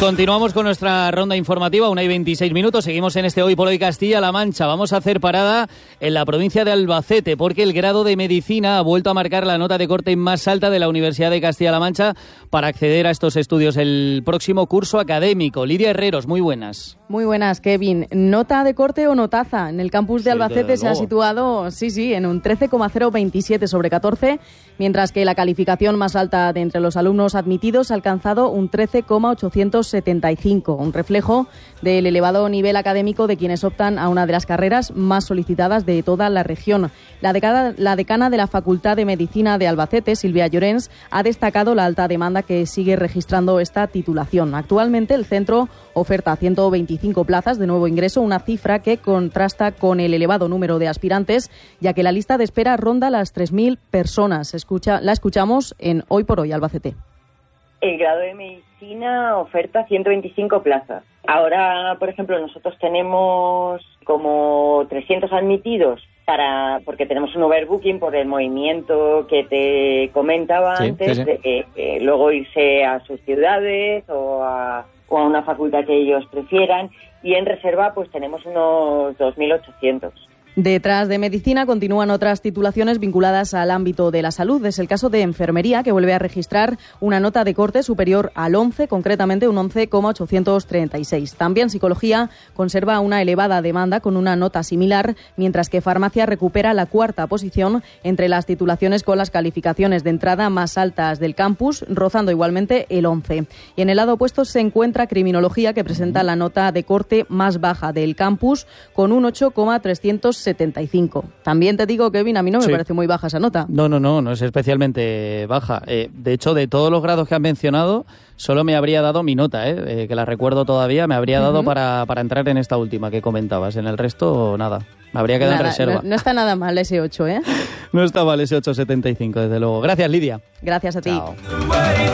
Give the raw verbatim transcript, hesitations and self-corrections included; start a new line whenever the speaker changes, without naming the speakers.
Continuamos con nuestra ronda informativa, una y veintiséis minutos. Seguimos en este Hoy por Hoy Castilla-La Mancha. Vamos a hacer parada en la provincia de Albacete, porque el grado de Medicina ha vuelto a marcar la nota de corte más alta de la Universidad de Castilla-La Mancha para acceder a estos estudios el próximo curso académico. Lidia Herreros, muy buenas.
Muy buenas, Kevin. ¿Nota de corte o notaza? En el campus de Albacete sí, se ha situado, sí, sí, en un trece coma cero veintisiete sobre catorce, mientras que la calificación más alta de entre los alumnos admitidos ha alcanzado un trece coma ochocientos setenta y cinco, un reflejo del elevado nivel académico de quienes optan a una de las carreras más solicitadas de toda la región. La decana, la decana de la Facultad de Medicina de Albacete, Silvia Llorens, ha destacado la alta demanda que sigue registrando esta titulación. Actualmente el centro oferta ciento veinticinco plazas de nuevo ingreso, una cifra que contrasta con el elevado número de aspirantes, ya que la lista de espera ronda las tres mil personas. Escucha, la escuchamos en Hoy por Hoy Albacete.
El grado de Medicina oferta ciento veinticinco plazas. Ahora, por ejemplo, nosotros tenemos como trescientos admitidos para porque tenemos un overbooking por el movimiento que te comentaba sí, antes, sí, sí. De eh, eh, luego irse a sus ciudades o a, o a una facultad que ellos prefieran. Y en reserva pues tenemos unos dos mil ochocientos.
Detrás de Medicina continúan otras titulaciones vinculadas al ámbito de la salud. Es el caso de Enfermería, que vuelve a registrar una nota de corte superior al once, concretamente un once coma ochocientos treinta y seis. También Psicología conserva una elevada demanda con una nota similar, mientras que Farmacia recupera la cuarta posición entre las titulaciones con las calificaciones de entrada más altas del campus, rozando igualmente el once. Y en el lado opuesto se encuentra Criminología, que presenta la nota de corte más baja del campus con un ocho coma trescientos setenta y cinco. También te digo, Kevin, a mí no me sí. parece muy baja esa nota.
No, no, no, no es especialmente baja. Eh, de hecho, de todos los grados que has mencionado, solo me habría dado mi nota, eh, eh, que la recuerdo todavía, me habría dado uh-huh. para, para entrar en esta última que comentabas. En el resto, nada. Me habría quedado nada, en reserva.
No, no está nada mal ese ocho, ¿eh?
No está mal ese ocho setenta y cinco, desde luego. Gracias, Lidia.
Gracias a ti.
Chao.